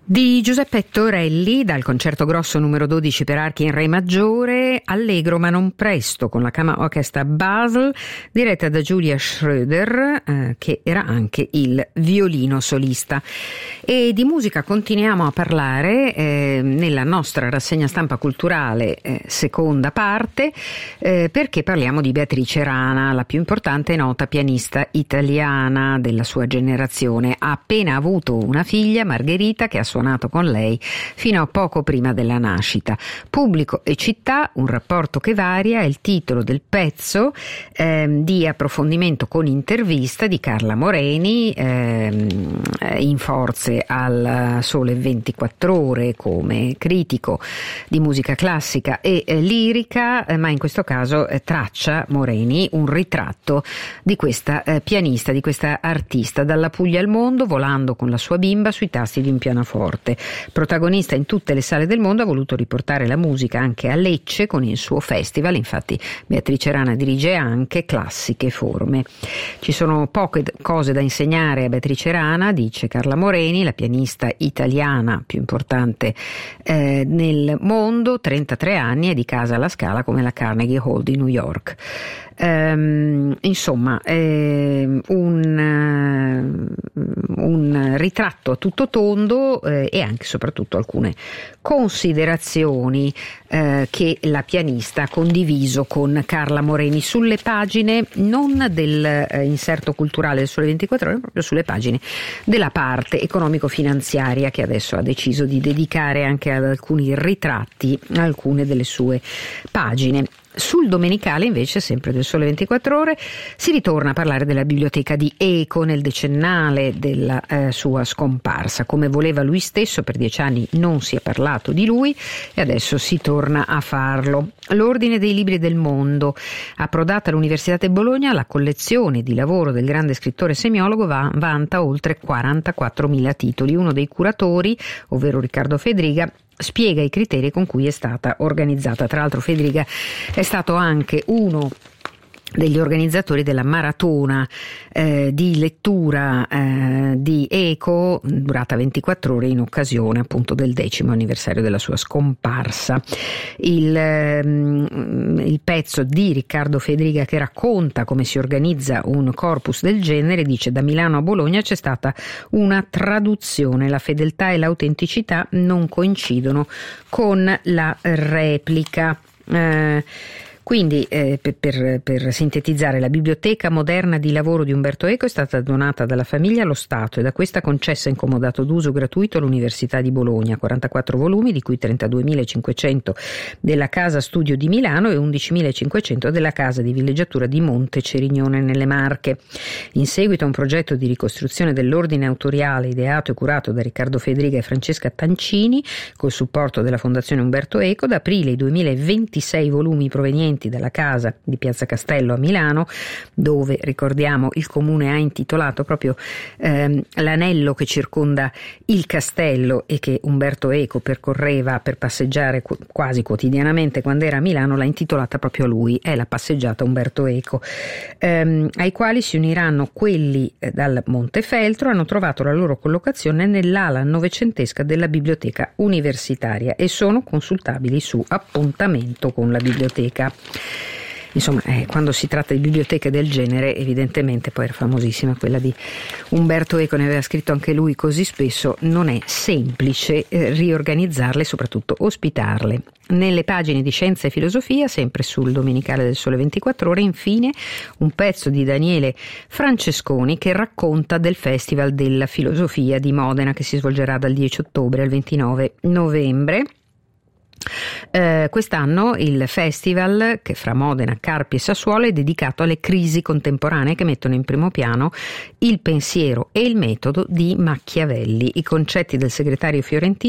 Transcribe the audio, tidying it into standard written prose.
Di Giuseppe Torelli, dal concerto grosso numero 12 per archi in re maggiore, allegro ma non presto, con la Kammerorchester Basel, diretta da Julia Schröder, che era anche il violino solista. E di musica continuiamo a parlare nella nostra rassegna stampa culturale, seconda parte, perché parliamo di Beatrice Rana, la più importante e nota pianista italiana della sua generazione. Ha appena avuto una figlia, Margherita, che ha suonato con lei fino a poco prima della nascita. Pubblico e città, un rapporto che varia, è il titolo del pezzo di approfondimento con intervista di Carla Moreni, in forze al Sole 24 Ore come critico di musica classica e lirica, ma in questo caso traccia Moreni un ritratto di questa pianista, di questa artista, dalla Puglia al mondo, volando con la sua bimba sui tasti di un pianoforte. Protagonista in tutte le sale del mondo, ha voluto riportare la musica anche a Lecce con il suo festival. Infatti Beatrice Rana dirige anche Classiche Forme. Ci sono poche cose da insegnare a Beatrice Rana, dice Carla Moreni, la pianista italiana più importante nel mondo, 33 anni, e di casa alla Scala come la Carnegie Hall di New York. Insomma, un ritratto a tutto tondo e anche e soprattutto alcune considerazioni che la pianista ha condiviso con Carla Moreni sulle pagine non del inserto culturale del Sole 24 Ore, ma proprio sulle pagine della parte economico-finanziaria, che adesso ha deciso di dedicare anche ad alcuni ritratti a alcune delle sue pagine. Sul Domenicale, invece, sempre del Sole 24 Ore, si ritorna a parlare della biblioteca di Eco nel decennale della sua scomparsa. Come voleva lui stesso, per 10 anni non si è parlato di lui e adesso si torna a farlo. L'Ordine dei Libri del Mondo, approdata all'Università di Bologna, la collezione di lavoro del grande scrittore semiologo vanta oltre 44.000 titoli. Uno dei curatori, ovvero Riccardo Fedriga, spiega i criteri con cui è stata organizzata. Tra l'altro Fedriga è stato anche uno degli organizzatori della maratona di lettura di Eco, durata 24 ore, in occasione appunto del 10° anniversario della sua scomparsa. Il pezzo di Riccardo Fedriga, che racconta come si organizza un corpus del genere, dice: da Milano a Bologna c'è stata una traduzione, la fedeltà e l'autenticità non coincidono con la replica. Quindi, per sintetizzare, la biblioteca moderna di lavoro di Umberto Eco è stata donata dalla famiglia allo Stato e da questa concessa in comodato d'uso gratuito all'Università di Bologna, 44 volumi, di cui 32.500 della Casa Studio di Milano e 11.500 della Casa di Villeggiatura di Monte Cerignone nelle Marche. In seguito a un progetto di ricostruzione dell'ordine autoriale ideato e curato da Riccardo Fedriga e Francesca Tancini, col supporto della Fondazione Umberto Eco, da aprile i 2026 volumi provenienti dalla casa di Piazza Castello a Milano, dove, ricordiamo, il comune ha intitolato proprio l'anello che circonda il castello e che Umberto Eco percorreva per passeggiare quasi quotidianamente quando era a Milano, l'ha intitolata proprio a lui, è la passeggiata Umberto Eco, ai quali si uniranno quelli dal Montefeltro. Hanno trovato la loro collocazione nell'ala novecentesca della biblioteca universitaria e sono consultabili su appuntamento con la biblioteca. Insomma, quando si tratta di biblioteche del genere, evidentemente, poi era famosissima quella di Umberto Eco, ne aveva scritto anche lui così spesso, non è semplice riorganizzarle e soprattutto ospitarle. Nelle pagine di Scienza e Filosofia, sempre sul Domenicale del Sole 24 Ore, infine un pezzo di Daniele Francesconi che racconta del Festival della Filosofia di Modena, che si svolgerà dal 10 ottobre al 29 novembre. Quest'anno il festival, che fra Modena, Carpi e Sassuolo, è dedicato alle crisi contemporanee che mettono in primo piano il pensiero e il metodo di Machiavelli. I concetti del segretario fiorentino